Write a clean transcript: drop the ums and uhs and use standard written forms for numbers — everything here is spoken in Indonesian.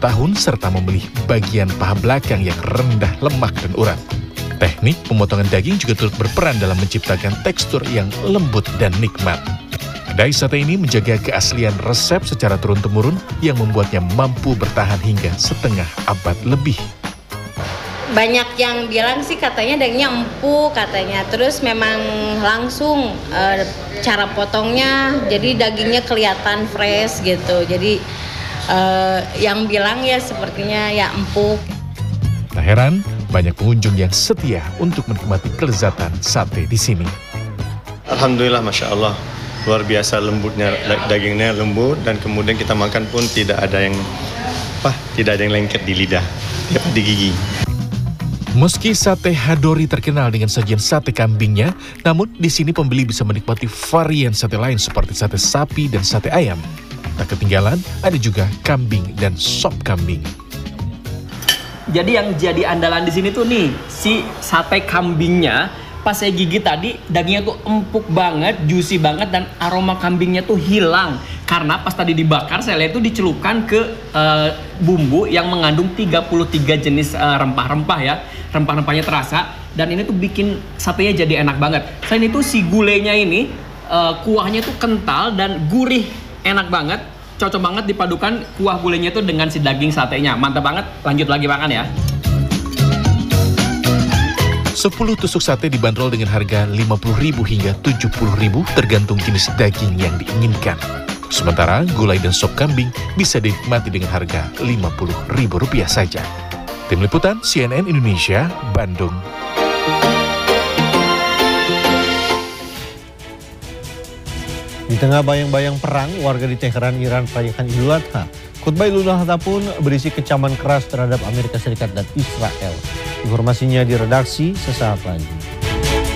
tahun serta memilih bagian paha belakang yang rendah lemak dan urat. Teknik pemotongan daging juga turut berperan dalam menciptakan tekstur yang lembut dan nikmat. Kedai sate ini menjaga keaslian resep secara turun-temurun yang membuatnya mampu bertahan hingga setengah abad lebih. Banyak yang bilang sih katanya dagingnya empuk katanya, terus memang langsung cara potongnya jadi dagingnya kelihatan fresh gitu. Jadi yang bilang ya sepertinya ya empuk. Tak heran, banyak pengunjung yang setia untuk menikmati kelezatan sate di sini. Alhamdulillah, Masya Allah. Luar biasa lembutnya, dagingnya lembut dan kemudian kita makan pun tidak ada yang lengket di lidah, di gigi. Meski sate Hadori terkenal dengan sajian sate kambingnya, namun di sini pembeli bisa menikmati varian sate lain seperti sate sapi dan sate ayam. Tak ketinggalan, ada juga kambing dan sop kambing. Jadi yang jadi andalan di sini tuh nih, si sate kambingnya. Pas saya gigit tadi, dagingnya tuh empuk banget, juicy banget, dan aroma kambingnya tuh hilang. Karena pas tadi dibakar, saya lihat itu dicelupkan ke bumbu yang mengandung 33 jenis rempah-rempah ya. Rempah-rempahnya terasa, dan ini tuh bikin satenya jadi enak banget. Selain itu si gulainya ini, kuahnya tuh kental dan gurih, enak banget. Cocok banget dipadukan kuah gulainya tuh dengan si daging satenya. Mantap banget, lanjut lagi makan ya. 10 tusuk sate dibanderol dengan harga Rp50.000 hingga Rp70.000 tergantung jenis daging yang diinginkan. Sementara gulai dan sop kambing bisa dinikmati dengan harga Rp50.000 saja. Tim Liputan CNN Indonesia, Bandung. Di tengah bayang-bayang perang, warga di Teheran, Iran merayakan Idul Adha. Khutbah Idul Adha pun berisi kecaman keras terhadap Amerika Serikat dan Israel. Informasinya di redaksi sesaat lagi.